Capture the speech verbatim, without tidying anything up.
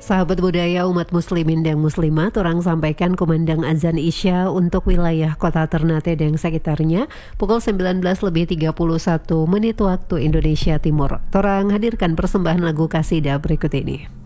Sahabat budaya umat muslimin dan muslimat, orang sampaikan kumandang azan Isya untuk wilayah kota Ternate dan sekitarnya pukul sembilan belas lebih tiga puluh satu menit waktu Indonesia Timur. Torang hadirkan persembahan lagu kasidah berikut ini.